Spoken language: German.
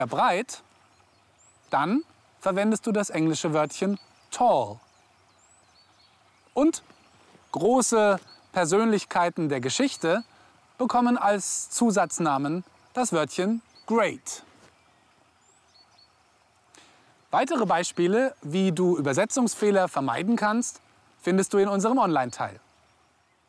breit, dann verwendest du das englische Wörtchen tall. Und große Persönlichkeiten der Geschichte bekommen als Zusatznamen das Wörtchen great. Weitere Beispiele, wie du Übersetzungsfehler vermeiden kannst, findest du in unserem Online-Teil.